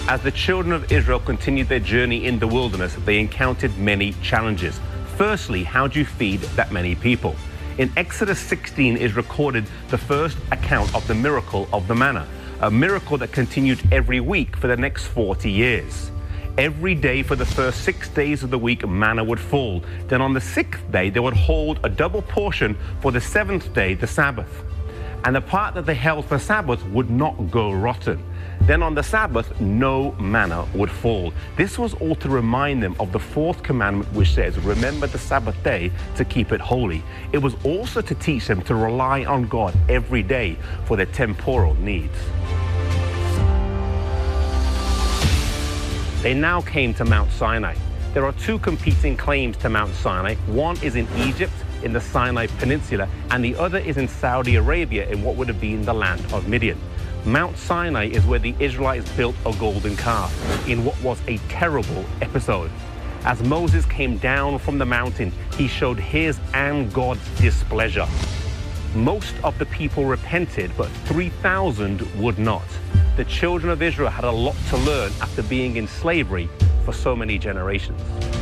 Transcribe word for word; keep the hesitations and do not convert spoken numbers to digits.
As the children of Israel continued their journey in the wilderness, they encountered many challenges. Firstly, how do you feed that many people? In Exodus sixteen is recorded the first account of the miracle of the manna, a miracle that continued every week for the next forty years. Every day for the first six days of the week, manna would fall. Then on the sixth day, they would hold a double portion for the seventh day, the Sabbath. And the part that they held for Sabbath would not go rotten. Then on the Sabbath, no manna would fall. This was all to remind them of the fourth commandment, which says, remember the Sabbath day to keep it holy. It was also to teach them to rely on God every day for their temporal needs. They now came to Mount Sinai. There are two competing claims to Mount Sinai. One is in Egypt, in the Sinai Peninsula, and the other is in Saudi Arabia, in what would have been the land of Midian. Mount Sinai is where the Israelites built a golden calf, in what was a terrible episode. As Moses came down from the mountain, he showed his and God's displeasure. Most of the people repented, but three thousand would not. The children of Israel had a lot to learn after being in slavery for so many generations.